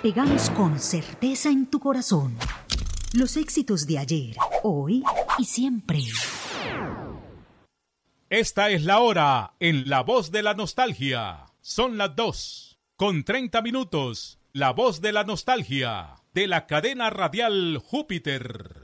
pegamos con certeza en tu corazón los éxitos de ayer, hoy y siempre. Esta es la hora en La Voz de la Nostalgia. Son las 2:30. La Voz de la Nostalgia de la cadena radial Júpiter.